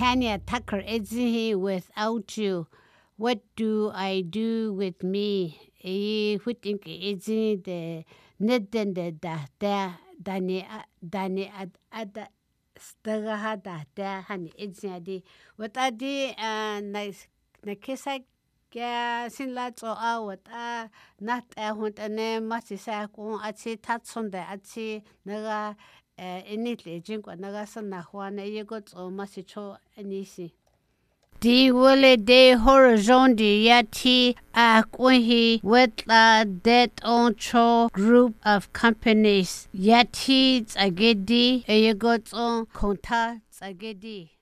Tanya Tucker Edzihi without you. What do I do with me? E huting Edzi the Neden de da Dani ada stagaha da Hani Edziadi. What adi nice Nakisa Kya sinlats or out not a hunt a name Masisako atsi tatsonde atsi naga initli drink or nagasana Juana Yegots or Masicho Anisi. Di wole de horizon di yati akwehi wetla det oncho group of companies yati tsagedi eyegots on konta tsagedi.